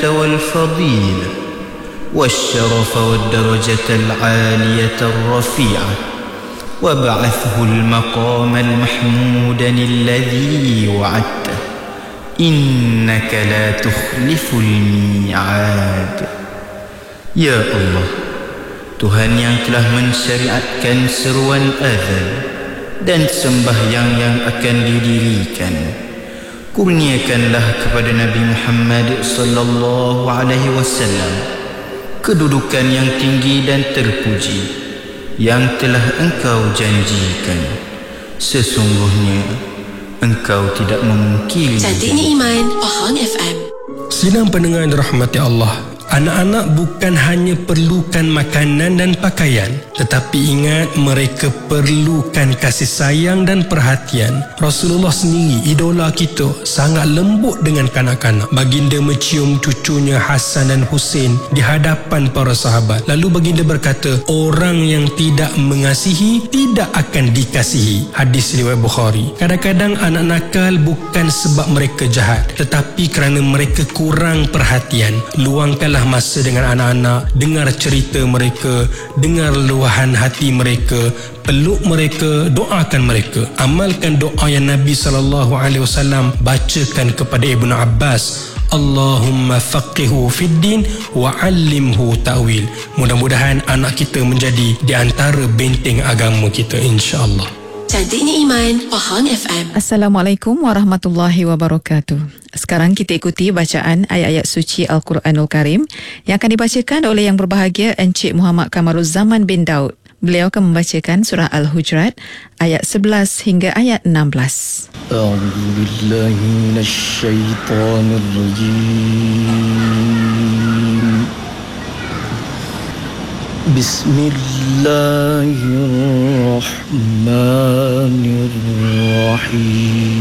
والفضيلة والشرف والدرجة العالية الرفيعة وابعثه المقام المحمود الذي وعدته إنك لا تخلف الميعاد. Ya Allah, Tuhan yang telah mensyariatkan seruan azan dan sembahyang yang akan didirikan, kurniakanlah kepada Nabi Muhammad sallallahu alaihi wasallam kedudukan yang tinggi dan terpuji yang telah Engkau janjikan. Sesungguhnya Engkau tidak memungkiri. Cantiknya Iman, Pahang FM. Sidang pendengar yang dirahmati Allah, anak-anak bukan hanya perlukan makanan dan pakaian, tetapi ingat mereka perlukan kasih sayang dan perhatian. Rasulullah sendiri, idola kita, sangat lembut dengan kanak-kanak. Baginda mencium cucunya Hasan dan Husain di hadapan para sahabat. Lalu baginda berkata, orang yang tidak mengasihi tidak akan dikasihi. Hadis riwayat Bukhari. Kadang-kadang anak nakal bukan sebab mereka jahat, tetapi kerana mereka kurang perhatian. Luangkanlah masa dengan anak-anak, dengar cerita mereka, dengar luahan hati mereka, peluk mereka, doakan mereka. Amalkan doa yang Nabi SAW bacakan kepada Ibnu Abbas, Allahumma faqihu fid din wa 'allimhu ta'wil. Mudah-mudahan anak kita menjadi di antara benteng agama kita, insya-Allah. Cantiknya Iman, Pahang FM. Assalamualaikum warahmatullahi wabarakatuh. Sekarang kita ikuti bacaan ayat-ayat suci Al-Quranul Karim yang akan dibacakan oleh yang berbahagia Encik Muhammad Kamaruzzaman bin Daud. Beliau akan membacakan surah Al-Hujurat ayat 11 hingga ayat 16. A'udzu billahi minasy syaithanir rajim. Bismillahirrahmanirrahim.